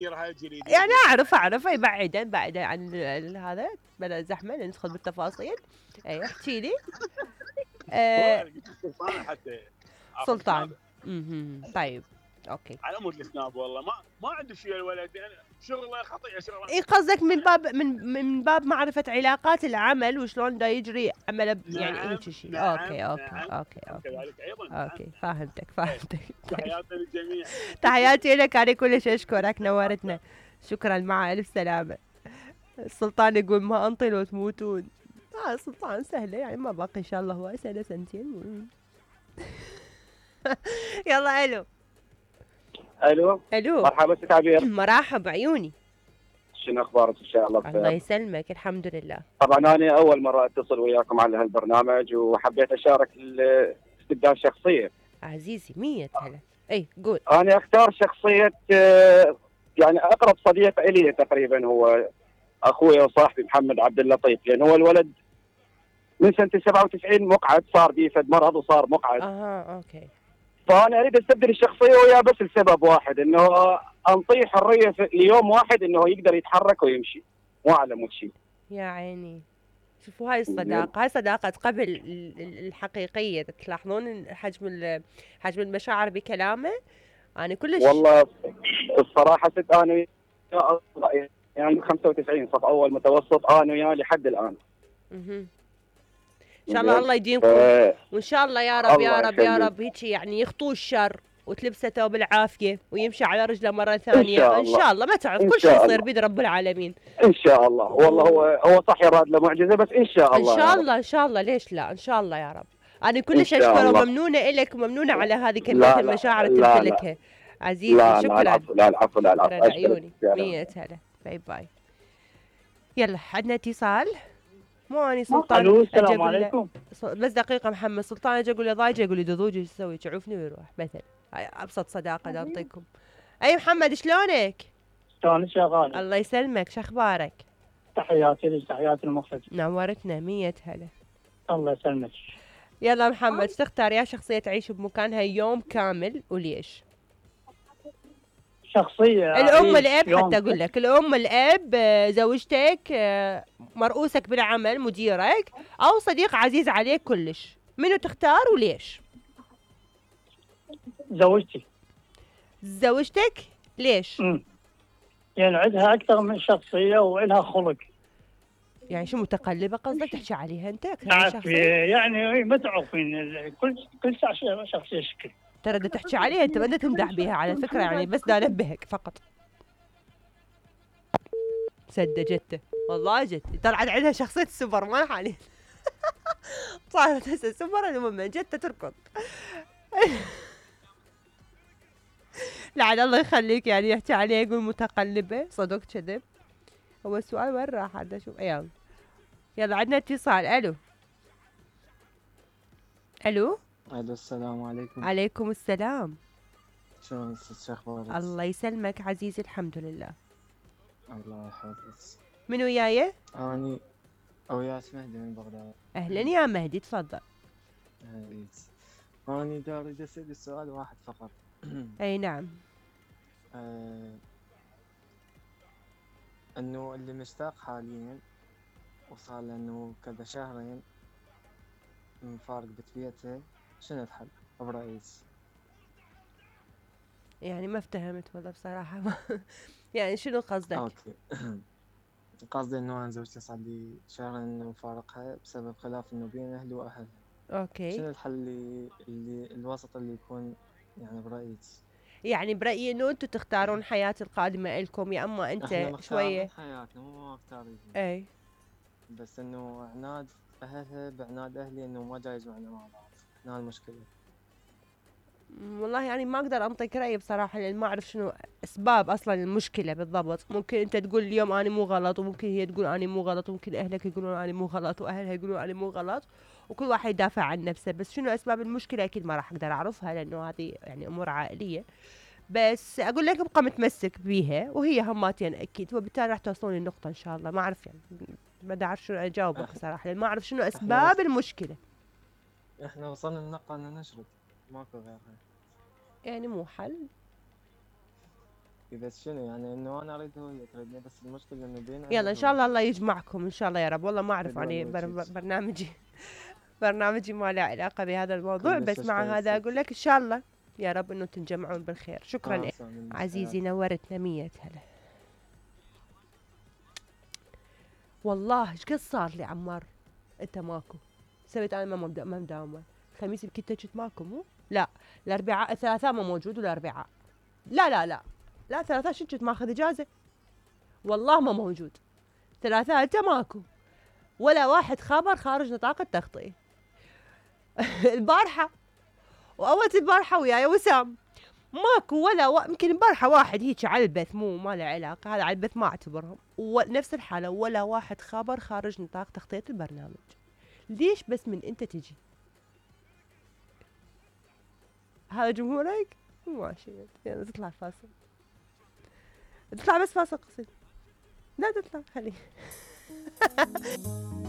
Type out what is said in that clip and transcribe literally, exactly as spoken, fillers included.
هالجريدة يعني اعرف اعرف اي بعيدا بعيدا عن ال- هذا بلا زحمه ندخل بالتفاصيل. اي احكي لي. آه سلطان حتى اخذ سلطان. سناب امم طيب اوكي. على مود السناب. والله ما ما عنده شيء الولد، يعني شغله خطيئه شغله. اي قصدك من باب من من باب معرفة علاقات العمل وشلون دا يجري عمله ب- يعني نعم هيك شيء. نعم اوكي اوكي نعم. اوكي اوكي كذلك ايضا نعم اوكي نعم. فهمتك إيه. فهمتك. طيب. تحياتنا للجميع. تحياتي لك، انا كلش اشكرك نورتنا. شكرا مع الف سلامة. السلطان يقول ما انطي لو تموتون. اه سلطان سهلة يعني ما باقي ان شاء الله هو سنة سنتين. يلا الو. الو الو مرحبا ست عبير، مرحب عيوني. شنو اخبارك؟ ان شاء الله الله بخير. يسلمك الحمد لله. طبعا انا اول مره اتصل وياكم على هالبرنامج وحبيت اشارك استبدال شخصيه. عزيزي مية هلا. اي قول. انا اختار شخصيه آه، يعني اقرب صديق الي تقريبا هو اخوي وصاحبي محمد عبد اللطيف، لان هو الولد من سنه سبعة وتسعين مقعد، صار بيه فد مرض وصار مقعد. اها اوكي. فانا اريد استبدل الشخصيه وياه بس لسبب واحد، انه انطيه حريه في ليوم واحد انه يقدر يتحرك ويمشي، مو على مود شيء. يا عيني. شوفوا هاي الصداقة، هاي صداقة قبل ال- ال- الحقيقية. تلاحظون حجم ال- حجم المشاعر بكلامه. أنا كلش. والله الصراحه ست انا يعني خمسة وتسعين صف اول متوسط انا وياه لحد الان. مهم. إن شاء الله الله ف... يديمكم. وإن شاء الله يا رب يا الله رب يا يخليك. رب هيك يعني يخطوا الشر وتلبسه ثوب العافية ويمشي على رجله مرة ان ثانية شاء إن الله شاء الله. ما تعرف ان كل شيء شاء يصير الله بيد رب العالمين. ان شاء الله. والله هو هو صح يراد له معجزه، بس ان شاء ان الله يا شاء رب. الله ان شاء الله ليش لا ان شاء الله يا رب. انا ان كلش شاء اشكره الله. وممنونه الك وممنونه على هذه كميه لا لا المشاعر اللي لا لا تمتلكها. عزيزي لا لا شكرا. العفو لا العفو لا العفو. شكرا اشكرك عيوني يا رب. مية هلا. باي باي. يلا عندنا اتصال. مو اني سلطان الو اجي السلام اقول له عليكم. ص- بس دقيقه محمد. سلطان اجي اقول له ضايجه يقول لي دضوجي ايش تسوي تعوفني ويروح مثلا. هاي ابسط صداقه دا انطيكم. اي محمد شلونك؟ شلونك شغال؟ الله يسلمك شخبارك؟ تحياتي لك، تحياتي المخرج. نورتنا مية هلا. الله يسلمك. يلا محمد تختار يا شخصيه تعيش بمكانها يوم كامل وليش؟ شخصية الام أعيش الاب يوم حتى اقول لك الام الاب آه، زوجتك آه، مرؤوسك بالعمل مديرك او صديق عزيز عليك كلش. منو تختار وليش؟ زوجتي. زوجتك ليش؟ امم يعني عندها أكثر من شخصية وإلها خلق. يعني شو متقلبه قصدك تحكي عليها انت اكثر من تعرفي شخصيه؟ يعني ما تعرفين ال- كل كل شخصية شخصية شكل. ترى بدك تحكي عليها انت بدك تمدح بها على فكره يعني بس دا انبهك فقط. سده جته والله جته طلعت عندها شخصيه سوبرمان حاليا. صارت هسه سوبر المهم جته تركض. لعل الله يخليك يعني يحكي عليها يقول متقلبه صدق كذب. هو السؤال وين راح عاد اشوف. يلا يلا عندنا اتصال. الو الو. الو السلام عليكم. عليكم السلام. شلون شو اخبارك؟ الله يسلمك عزيزي الحمد لله. الله يحفظك. من وياي؟ اني وياك مهدي من بغداد. اهلا يا مهدي تفضل. هايت. اني دا اريد اسالك سؤال واحد فقط. اي نعم. آه انه اللي مشتاق حاليا وصار له انه كذا شهرين مفارق بتبيته، شنو الحل برأيك؟ يعني ما افتهمت والله بصراحة. يعني شنو قصدك؟ اوكي. قصدي انه انا زوجتي صار لي شهرين مفارقها بسبب خلاف انه بين اهلي واهلها. اوكي. شنو الحل اللي, اللي الوسط اللي يكون يعني برأيك؟ يعني برأيي انه انتم تختارون الحياة القادمة لكم يا اما احنا انت مختارين شوية. حياتنا مو مختارين. اي بس انه عناد اهلها بعناد اهلي انه ما جاي يجمعنا مع بعض، هنا المشكلة. م- والله يعني ما اقدر انطيك رأي بصراحة لان ما اعرف شنو اسباب اصلا المشكلة بالضبط. ممكن انت تقول اليوم انا مو غلط وممكن هي تقول انا مو غلط وممكن اهلك يقولون انا مو غلط واهلها يقولون انا مو غلط وكل واحد يدافع عن نفسه. بس شنو اسباب المشكلة اكيد ما راح اقدر اعرفها لانه هذه يعني امور عائلية. بس اقول لك ابقى متمسك بيها وهي هماتين اكيد وبالتالي راح توصلون للنقطة ان شاء الله. ما اعرف يعني ما اعرف شنو اجاوبك صراحة لان ما اعرف شنو اسباب المشكلة. احنا وصلنا لنقطة ان نشرد ماكو غيرها. يعني مو حل. بس شنو يعني انه انا اريد وهي تريدني، بس المشكله انه بيننا يلا ان شاء الله الله يجمعكم ان شاء الله يا رب. والله ما اعرف تدور يعني بر وجهك. برنامجي برنامجي ما له علاقة بهذا الموضوع، كلش بس مع اشكال هذا ست. اقول لك ان شاء الله يا رب انه تنجمعون بالخير. شكرا اه لك سامي المساء. عزيزي، نورتنا مية هلا. والله ايش قد صار لي عمار انت ماكو؟ سويت انا ما مبدا ما مداومه. الخميس يمكن كنت ماكو مو؟ لا الاربعاء الثلاثاء ما موجود والاربعاء لا لا لا لا الثلاثاء شو كنت ماخذ اجازه؟ والله ما موجود. ثلاثاء انت ماكو ولا واحد خبر خارج نطاق التغطيه. البارحه واول البارحه وياي وسام ماكو ولا و... يمكن البارحه واحد هيك على البث، مو ما له علاقه، هذا على البث ما اعتبرهم، ونفس الحاله ولا واحد خبر خارج نطاق تغطيه البرنامج. ليش بس من انت تجي؟ هذا جمهورك؟ ماشي يلا تطلع فاصل، تطلع بس فاصل قصير، لا تطلع خليه.